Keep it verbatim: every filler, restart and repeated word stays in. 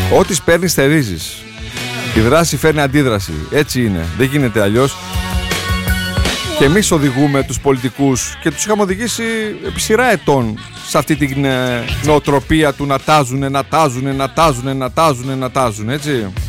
Ό,τι παίρνει στερίζεις. Η δράση φέρνει αντίδραση. Έτσι είναι. Δεν γίνεται αλλιώς. Και εμείς οδηγούμε τους πολιτικούς και τους είχαμε οδηγήσει επί σειρά ετών σε αυτή την νοοτροπία του να τάζουνε, να τάζουνε, να τάζουνε, να τάζουνε, να τάζουνε, έτσι.